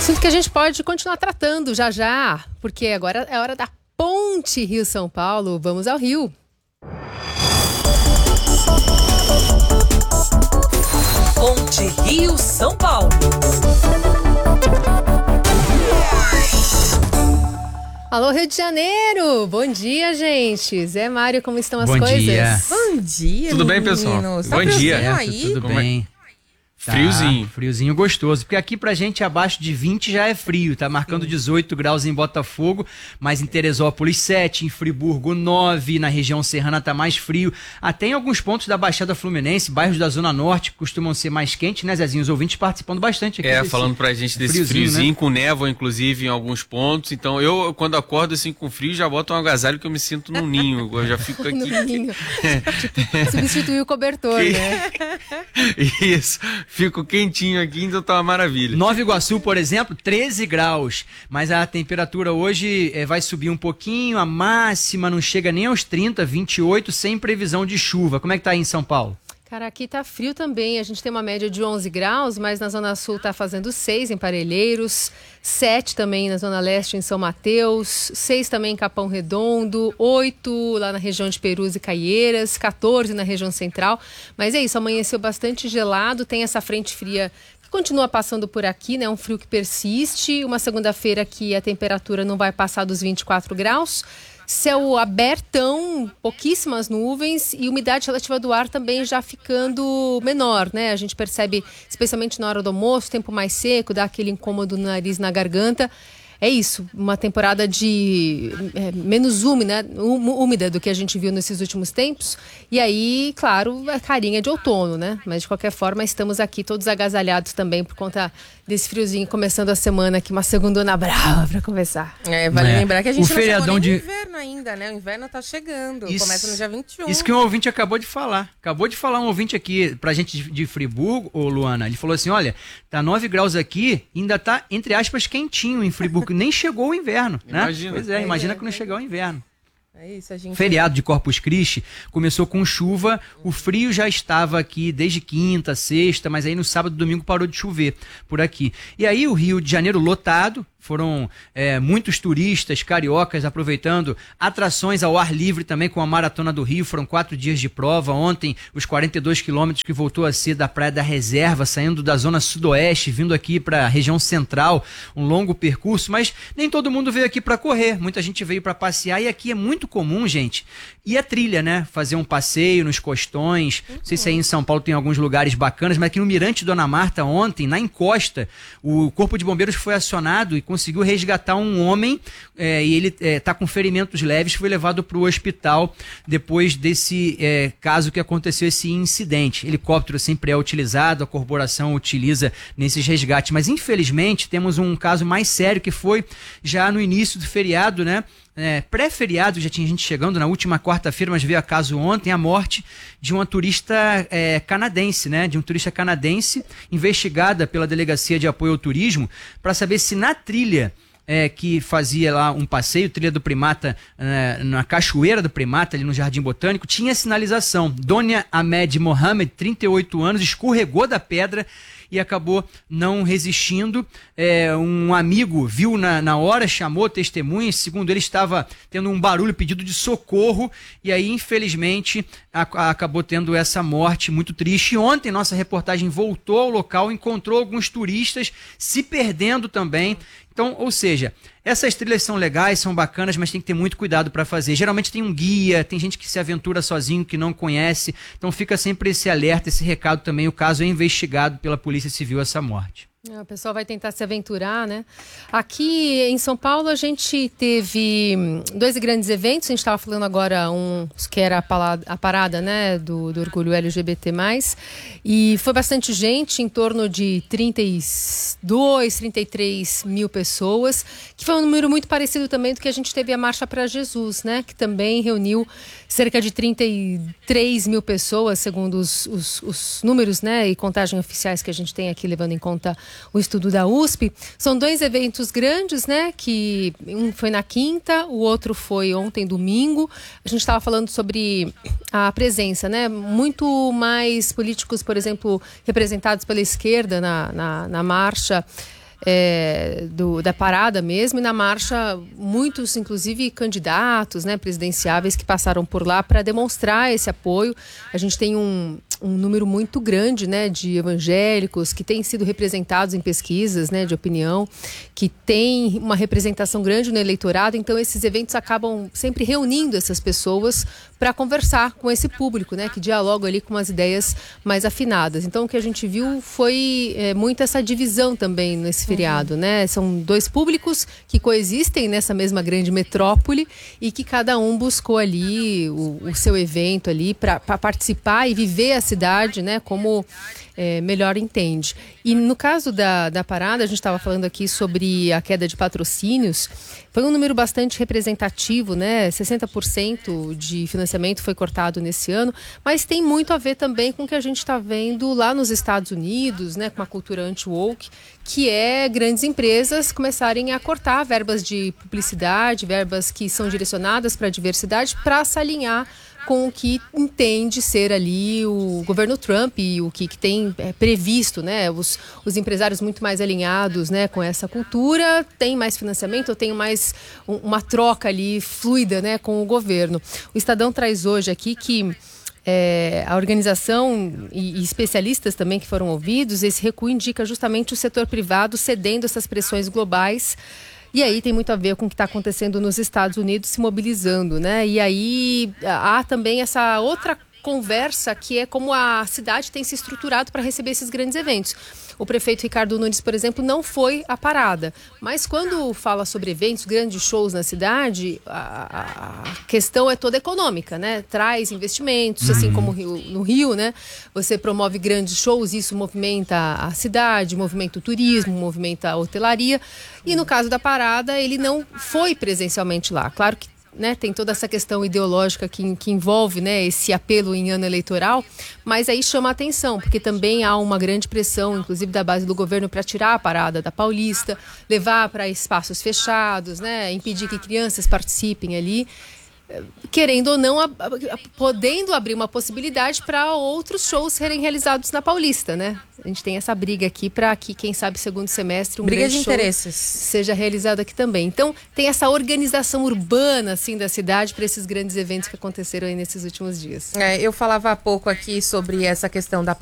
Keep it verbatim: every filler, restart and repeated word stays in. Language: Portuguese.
Assunto que a gente pode continuar tratando já já, porque agora é hora da Ponte Rio-São Paulo. Vamos ao Rio. Ponte Rio-São Paulo. Alô, Rio de Janeiro! Bom dia, gente! Zé Mário, como estão as Bom coisas? Dia. Bom dia, Tudo bem, meninos? pessoal? Tá Bom dia. friozinho aí? Tudo Como é? bem. Tá, Friozinho. Friozinho gostoso. Porque aqui pra gente abaixo de vinte já é frio. Tá marcando dezoito graus em Botafogo, mas em Teresópolis sete, em Friburgo nove, na região serrana tá mais frio. Até em alguns pontos da Baixada Fluminense, bairros da Zona Norte que costumam ser mais quentes, né, Zezinho? Os ouvintes participando bastante aqui. É, desse falando pra gente desse friozinho, friozinho, né? com névoa, inclusive, em alguns pontos. Então, eu, quando acordo assim com frio, já boto um agasalho que eu me sinto num ninho. Eu já fico aqui. No ninho. Tipo, substituir o cobertor, Que- né? Isso. Fico quentinho aqui, então tá uma maravilha. Nova Iguaçu, por exemplo, treze graus, mas a temperatura hoje eh, vai subir um pouquinho, a máxima não chega nem aos trinta, vinte e oito, sem previsão de chuva. Como é que tá aí em São Paulo? Cara, aqui tá frio também. A gente tem uma média de onze graus, mas na Zona Sul tá fazendo seis em Parelheiros, sete também na Zona Leste em São Mateus, seis também em Capão Redondo, oito lá na região de Perus e Caieiras, quatorze na região central. Mas é isso, amanheceu bastante gelado, tem essa frente fria que continua passando por aqui, né? Um frio que persiste. Uma segunda-feira que a temperatura não vai passar dos vinte e quatro graus. Céu abertão, pouquíssimas nuvens e umidade relativa do ar também já ficando menor, né? A gente percebe, especialmente na hora do almoço, tempo mais seco, dá aquele incômodo no nariz, na garganta. É isso, uma temporada de é, menos úmida, úmida do que a gente viu nesses últimos tempos. E aí, claro, a carinha de outono, né? Mas de qualquer forma, estamos aqui todos agasalhados também por conta desse friozinho, começando a semana aqui, uma segundona brava para começar. É, vale É. lembrar que a O gente não feriadão chegou nem de- no inverno ainda, né? O inverno tá chegando, Isso- começa no dia vinte e um. Isso que um ouvinte acabou de falar. Acabou de falar um ouvinte aqui pra gente de, de Friburgo, ô Luana. Ele falou assim: olha, tá nove graus aqui, ainda tá, entre aspas, quentinho em Friburgo. Nem chegou o inverno, né? Imagina. Pois é, imagina que não chegar o inverno. É isso, a gente... Feriado de Corpus Christi começou com chuva, o frio já estava aqui desde quinta, sexta, mas aí no sábado e domingo parou de chover por aqui. E aí o Rio de Janeiro lotado, foram é, muitos turistas cariocas aproveitando atrações ao ar livre também com a Maratona do Rio, foram quatro dias de prova. Ontem os quarenta e dois quilômetros que voltou a ser da Praia da Reserva, saindo da zona sudoeste, vindo aqui para a região central, um longo percurso, mas nem todo mundo veio aqui para correr, muita gente veio para passear e aqui é muito comum, gente, ir a trilha, né? Fazer um passeio nos costões, não sei se aí em São Paulo tem alguns lugares bacanas, mas aqui no Mirante Dona Marta ontem, na encosta, o Corpo de Bombeiros foi acionado e conseguiu resgatar um homem é, e ele está com ferimentos leves, foi levado para o hospital depois desse é, caso que aconteceu, esse incidente. Helicóptero sempre é utilizado, a corporação utiliza nesses resgates, mas infelizmente temos um caso mais sério que foi já no início do feriado, né? É, pré-feriado, já tinha gente chegando na última quarta-feira, mas veio a caso ontem, a morte de uma turista é, canadense, né? De um turista canadense, investigada pela Delegacia de Apoio ao Turismo, para saber se na trilha é, que fazia lá um passeio, trilha do Primata, é, na Cachoeira do Primata, ali no Jardim Botânico, tinha sinalização. Dona Ahmed Mohamed, trinta e oito anos, escorregou da pedra e acabou não resistindo. É, um amigo viu na, na hora, chamou testemunhas, segundo ele estava tendo um barulho, pedido de socorro, e aí infelizmente a, a, acabou tendo essa morte muito triste. E ontem nossa reportagem voltou ao local, encontrou alguns turistas se perdendo também. Então, ou seja, essas trilhas são legais, são bacanas, mas tem que ter muito cuidado para fazer. Geralmente tem um guia, tem gente que se aventura sozinho, que não conhece. Então fica sempre esse alerta, esse recado também. O caso é investigado pela Polícia Civil, essa morte. É, o pessoal vai tentar se aventurar, né? Aqui em São Paulo a gente teve dois grandes eventos. A gente estava falando agora um que era a, palada, a parada, né, do, do orgulho L G B T mais, e foi bastante gente, em torno de trinta e dois, trinta e três mil pessoas, que foi um número muito parecido também do que a gente teve a Marcha para Jesus, né? Que também reuniu cerca de trinta e três mil pessoas, segundo os, os, os números, né, e contagem oficiais que a gente tem aqui, levando em conta o estudo da U S P. São dois eventos grandes, né? Que um foi na quinta, o outro foi ontem, domingo. A gente estava falando sobre a presença, né? Muito mais políticos, por exemplo, representados pela esquerda na, na, na marcha. é, do, da parada mesmo, e na marcha muitos, inclusive, candidatos, né, presidenciáveis que passaram por lá para demonstrar esse apoio. A gente tem um, um número muito grande, né, de evangélicos que têm sido representados em pesquisas, né, de opinião, que tem uma representação grande no eleitorado, então esses eventos acabam sempre reunindo essas pessoas para conversar com esse público, né, que dialoga ali com as ideias mais afinadas. Então o que a gente viu foi é, muito essa divisão também nesse feriado, uhum. né? São dois públicos que coexistem nessa mesma grande metrópole e que cada um buscou ali o, o seu evento ali para participar e viver a cidade, né, como é, melhor entende. E no caso da, da parada, a gente estava falando aqui sobre a queda de patrocínios, foi um número bastante representativo, né? sessenta por cento de financiamento foi cortado nesse ano, mas tem muito a ver também com o que a gente está vendo lá nos Estados Unidos, né? Com a cultura anti-woke, que é grandes empresas começarem a cortar verbas de publicidade, verbas que são direcionadas para a diversidade, para se alinhar com o que entende ser ali o governo Trump e o que, que tem é, previsto, né? Os, os empresários muito mais alinhados, né, com essa cultura, tem mais financiamento, tem mais um, uma troca ali fluida, né, com o governo. O Estadão traz hoje aqui que É, a organização e, e especialistas também que foram ouvidos, esse recuo indica justamente o setor privado cedendo essas pressões globais. E aí tem muito a ver com o que está acontecendo nos Estados Unidos se mobilizando, né? E aí há também essa outra conversa que é como a cidade tem se estruturado para receber esses grandes eventos. O prefeito Ricardo Nunes, por exemplo, não foi à parada. Mas quando fala sobre eventos, grandes shows na cidade, a, a questão é toda econômica, né? Traz investimentos, assim como no Rio, né? Você promove grandes shows, isso movimenta a cidade, movimenta o turismo, movimenta a hotelaria. E no caso da parada, ele não foi presencialmente lá. Claro que, né, tem toda essa questão ideológica que, que envolve, né, esse apelo em ano eleitoral, mas aí chama a atenção, porque também há uma grande pressão, inclusive da base do governo, para tirar a parada da Paulista, levar para espaços fechados, né, impedir que crianças participem ali, querendo ou não, a, a, podendo abrir uma possibilidade para outros shows serem realizados na Paulista, né? A gente tem essa briga aqui para que, quem sabe, segundo semestre, um briga grande de show interesses seja realizado aqui também. Então, tem essa organização urbana, assim, da cidade para esses grandes eventos que aconteceram aí nesses últimos dias. É, eu falava há pouco aqui sobre essa questão da